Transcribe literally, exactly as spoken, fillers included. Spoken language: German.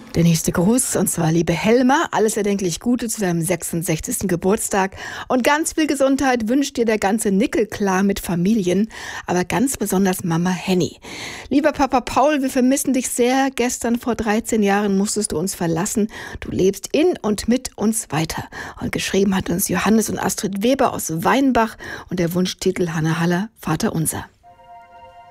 Der nächste Gruß, und zwar liebe Helma, alles erdenklich Gute zu deinem sechsundsechzigsten Geburtstag und ganz viel Gesundheit wünscht dir der ganze Nickel-Clan mit Familien, aber ganz besonders Mama Henny. Lieber Papa Paul, wir vermissen dich sehr. Gestern vor dreizehn Jahren musstest du uns verlassen. Du lebst in und mit uns weiter. Und geschrieben hat uns Johannes und Astrid Weber aus Weinbach und der Wunschtitel Hanna Haller, Vater unser.